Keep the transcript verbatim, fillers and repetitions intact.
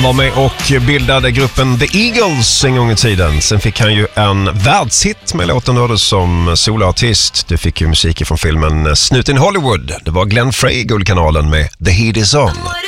Var med och bildade gruppen The Eagles en gång i tiden. Sen fick han ju en världshit med låten då som soloartist. Du fick ju musik från filmen Snuten Hollywood. Det var Glenn Frey, Guldkanalen med The Heat Is On.